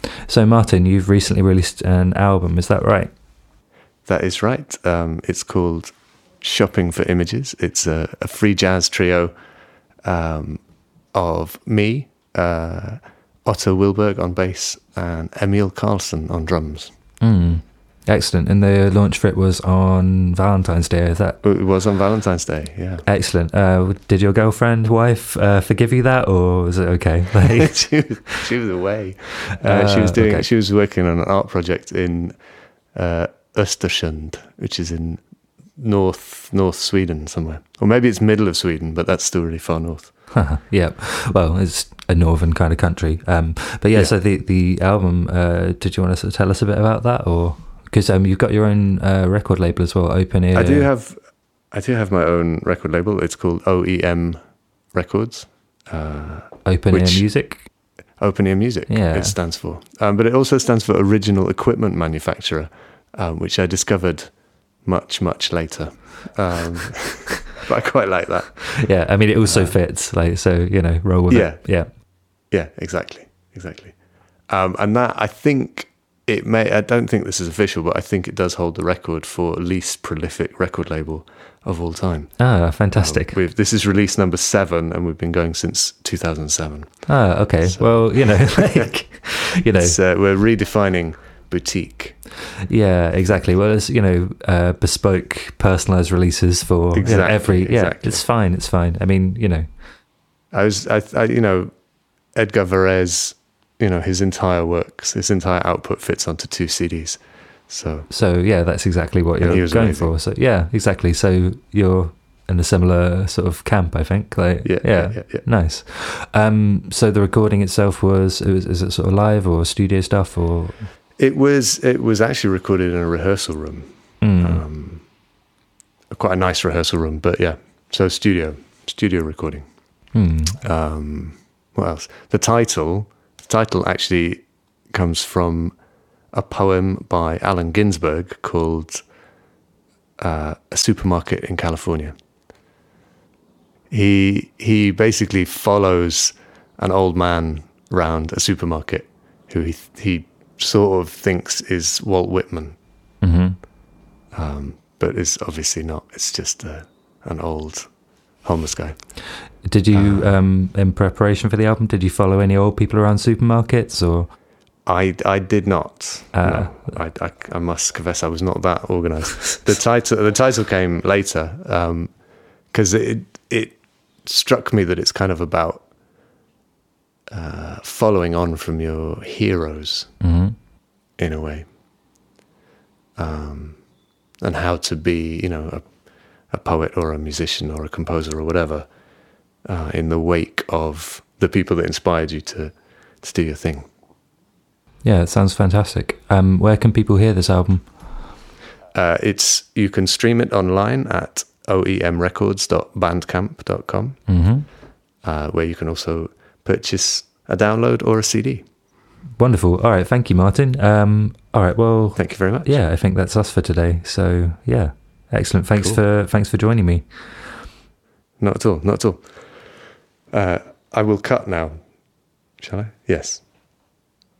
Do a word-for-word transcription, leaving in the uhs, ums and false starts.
So, Martin, you've recently released an album, is that right? That is right. Um, it's called Shopping for Images. It's a, a free jazz trio um, of me, uh, Otto Wilberg on bass, and Emil Karlsson on drums. Mm. Excellent. And the launch for it was on Valentine's Day, is that? It was on Valentine's Day, yeah. Excellent. Uh, did your girlfriend, wife, uh, forgive you that, or was it okay? she, was, she was away. Uh, uh, she was doing. Okay. She was working on an art project in uh, Östersund, which is in north North Sweden somewhere, or maybe it's middle of Sweden, but that's still really far north. Yeah, well, it's a northern kind of country. Um, but yeah, yeah, so the the album. Uh, did you want to tell us a bit about that, or? Because um, you've got your own uh, record label as well, Open Ear. I do have, I do have my own record label. It's called O E M Records. Uh, Open Ear Music. Open Ear Music. Yeah, it stands for. Um, but it also stands for Original Equipment Manufacturer, um, which I discovered much much later. Um, but I quite like that. Yeah, I mean it also uh, fits. Like so, you know, roll with yeah, it. Yeah, yeah, exactly, exactly. Um, and that I think. It may. I don't think this is official, but I think it does hold the record for least prolific record label of all time. Ah, fantastic! Um, we've, this is release number seven, and we've been going since two thousand seven. Ah, okay. So, well, you know, like, you know, uh, we're redefining boutique. Yeah, exactly. Well, it's you know, uh, bespoke, personalized releases for exactly, you know, every. Yeah, exactly. It's fine. It's fine. I mean, you know, I was, I, I you know, Edgar Varese. You know, his entire works, his entire output fits onto two C Ds. So, so yeah, that's exactly what you're going amazing. for. So, yeah, exactly. So you're in a similar sort of camp, I think. Like, yeah, yeah, yeah, yeah, yeah. Nice. Um, so the recording itself was, it was, is it sort of live or studio stuff, or? It was. It was actually recorded in a rehearsal room, mm. um, quite a nice rehearsal room. But yeah, so studio, studio recording. Mm. Um, what else? The title. title actually comes from a poem by Allen Ginsberg called uh, A Supermarket in California. He he basically follows an old man round a supermarket who he he sort of thinks is Walt Whitman, mm-hmm. um, but is obviously not. It's just uh, an old homeless guy. Did you, uh, um, in preparation for the album, did you follow any old people around supermarkets, or? I, I did not. Uh, no, I, I, I must confess I was not that organised. the title the title came later because um, it it struck me that it's kind of about uh, following on from your heroes mm-hmm. in a way, um, and how to be, you know, a, a poet or a musician or a composer or whatever. Uh, in the wake of the people that inspired you to, to do your thing. Yeah, it sounds fantastic. Um, where can people hear this album? Uh, it's you can stream it online at o e m records dot bandcamp dot com, mm-hmm. uh, where you can also purchase a download or a C D. Wonderful. All right, thank you, Martin. Um, all right, well, thank you very much. Yeah, I think that's us for today. So yeah, excellent. Thanks cool. for thanks for joining me. Not at all. Not at all. Uh, I will cut now. Shall I? Yes.